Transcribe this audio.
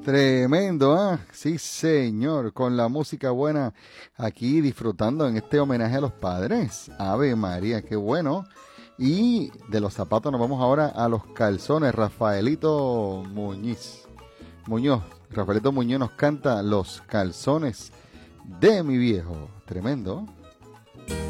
Tremendo, ¿ah? Sí, señor, con la música buena aquí disfrutando en este homenaje a los padres. Ave María, qué bueno. Y de los zapatos nos vamos ahora a los calzones. Muñoz. Rafaelito Muñoz nos canta Los calzones de mi viejo. Tremendo.